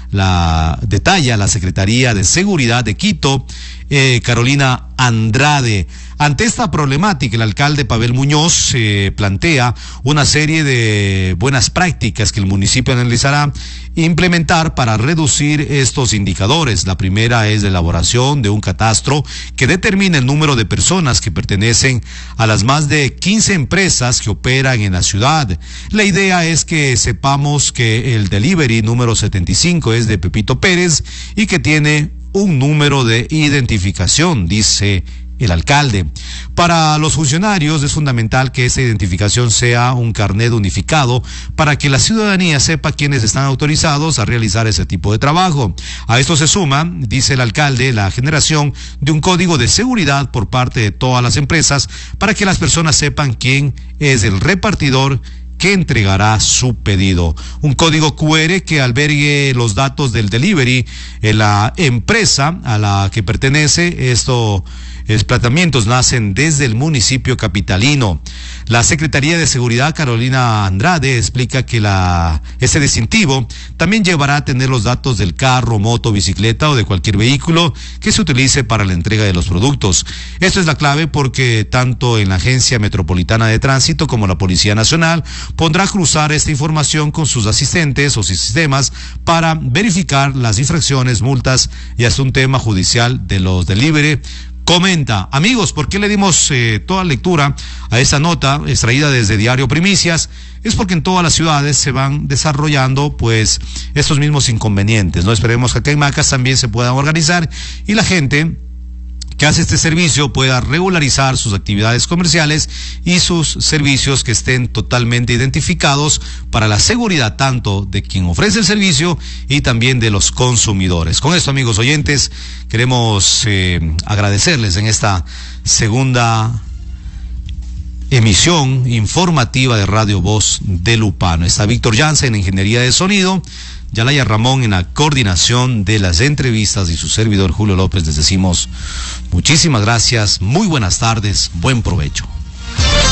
detalla la Secretaría de Seguridad de Quito, Carolina Andrade. Ante esta problemática, el alcalde Pavel Muñoz plantea una serie de buenas prácticas que el municipio analizará implementar para reducir estos indicadores. La primera es la elaboración de un catastro que determine el número de personas que pertenecen a las más de 15 empresas que operan en la ciudad. La idea es que sepamos que el delivery número 75 es de Pepito Pérez y que tiene un número de identificación, dice el alcalde. Para los funcionarios es fundamental que esta identificación sea un carnet unificado para que la ciudadanía sepa quiénes están autorizados a realizar ese tipo de trabajo. A esto se suma, dice el alcalde, la generación de un código de seguridad por parte de todas las empresas para que las personas sepan quién es el repartidor que entregará su pedido. Un código QR que albergue los datos del delivery en la empresa a la que pertenece. Estos tratamientos nacen desde el municipio capitalino. La Secretaría de Seguridad, Carolina Andrade, explica que este distintivo también llevará a tener los datos del carro, moto, bicicleta o de cualquier vehículo que se utilice para la entrega de los productos. Esto es la clave porque tanto en la Agencia Metropolitana de Tránsito como la Policía Nacional podrá cruzar esta información con sus asistentes o sistemas para verificar las infracciones, multas y hasta un tema judicial de los delivery. Comenta, amigos, ¿por qué le dimos toda lectura a esta nota extraída desde Diario Primicias? Es porque en todas las ciudades se van desarrollando pues estos mismos inconvenientes, ¿no? Esperemos que acá en Macas también se puedan organizar y la gente que hace este servicio pueda regularizar sus actividades comerciales y sus servicios que estén totalmente identificados para la seguridad tanto de quien ofrece el servicio y también de los consumidores. Con esto, amigos oyentes, queremos agradecerles en esta segunda emisión informativa de Radio Voz de Lupano. Está Víctor Jansen en Ingeniería de Sonido, Yalaya Ramón en la coordinación de las entrevistas y su servidor Julio López. Les decimos muchísimas gracias, muy buenas tardes, buen provecho.